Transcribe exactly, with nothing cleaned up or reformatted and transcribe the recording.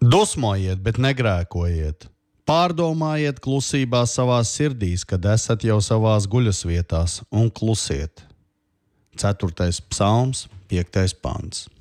Dusmojiet, bet negrēkojiet. Pārdomājiet klusībā savās sirdīs, kad esat jau savās guļasvietās, un klusiet. Ceturtais psalms, piektais pants.